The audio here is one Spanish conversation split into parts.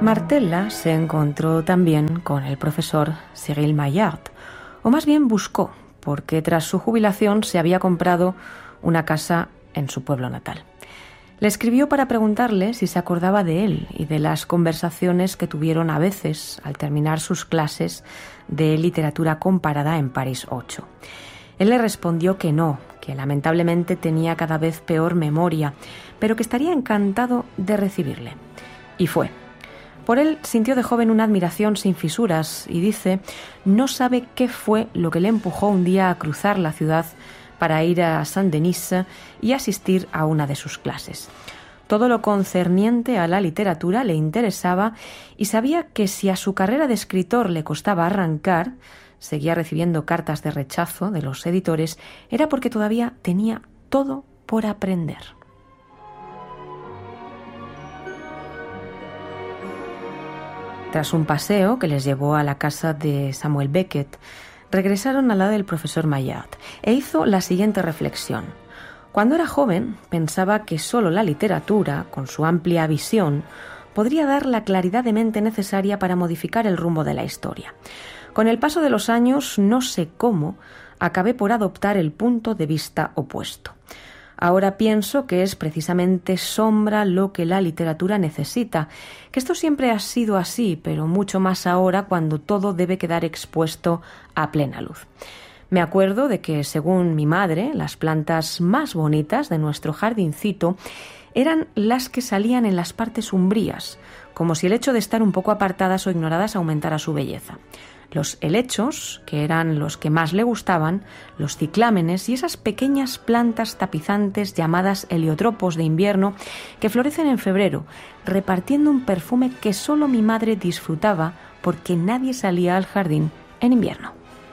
Martella se encontró también con el profesor Cyril Maillard, o más bien buscó, porque tras su jubilación se había comprado una casa en su pueblo natal. Le escribió para preguntarle si se acordaba de él y de las conversaciones que tuvieron a veces al terminar sus clases de literatura comparada en París 8. Él le respondió que no, que lamentablemente tenía cada vez peor memoria, pero que estaría encantado de recibirle. Y fue. Por él sintió de joven una admiración sin fisuras y dice, no sabe qué fue lo que le empujó un día a cruzar la ciudad para ir a Saint-Denis y asistir a una de sus clases. Todo lo concerniente a la literatura le interesaba y sabía que si a su carrera de escritor le costaba arrancar, seguía recibiendo cartas de rechazo de los editores, era porque todavía tenía todo por aprender. Tras un paseo que les llevó a la casa de Samuel Beckett, regresaron al lado del profesor Maillard e hizo la siguiente reflexión. Cuando era joven, pensaba que solo la literatura, con su amplia visión, podría dar la claridad de mente necesaria para modificar el rumbo de la historia. Con el paso de los años, no sé cómo, acabé por adoptar el punto de vista opuesto. Ahora pienso que es precisamente sombra lo que la literatura necesita, que esto siempre ha sido así, pero mucho más ahora cuando todo debe quedar expuesto a plena luz. Me acuerdo de que, según mi madre, las plantas más bonitas de nuestro jardincito eran las que salían en las partes umbrías, como si el hecho de estar un poco apartadas o ignoradas aumentara su belleza. Los helechos, que eran los que más le gustaban, los ciclámenes y esas pequeñas plantas tapizantes llamadas heliotropos de invierno que florecen en febrero, repartiendo un perfume que solo mi madre disfrutaba porque nadie salía al jardín en invierno.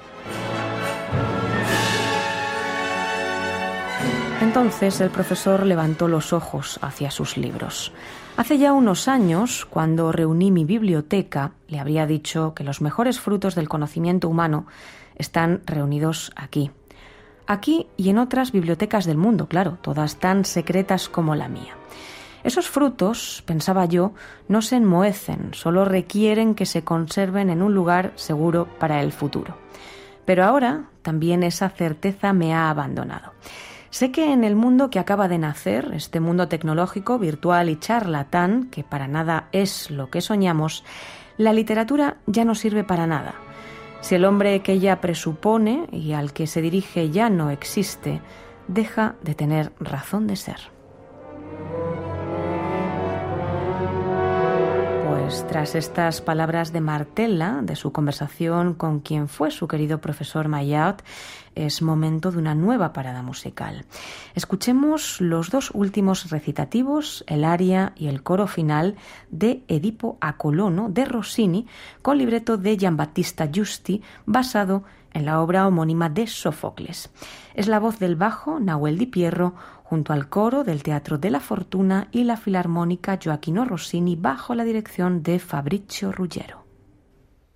Entonces el profesor levantó los ojos hacia sus libros. Hace ya unos años, cuando reuní mi biblioteca, le habría dicho que los mejores frutos del conocimiento humano están reunidos aquí. Aquí y en otras bibliotecas del mundo, claro, todas tan secretas como la mía. Esos frutos, pensaba yo, no se enmohecen, solo requieren que se conserven en un lugar seguro para el futuro. Pero ahora también esa certeza me ha abandonado. Sé que en el mundo que acaba de nacer, este mundo tecnológico, virtual y charlatán, que para nada es lo que soñamos, la literatura ya no sirve para nada. Si el hombre que ella presupone y al que se dirige ya no existe, deja de tener razón de ser. Pues tras estas palabras de Martella, de su conversación con quien fue su querido profesor Maillard, es momento de una nueva parada musical. Escuchemos los dos últimos recitativos, el aria y el coro final de Edipo a Colono de Rossini, con libreto de Giambattista Giusti, basado en la obra homónima de Sófocles. Es la voz del bajo Nahuel Di Pierro junto al coro del Teatro de la Fortuna y la Filarmónica Gioachino Rossini bajo la dirección de Fabrizio Ruggiero.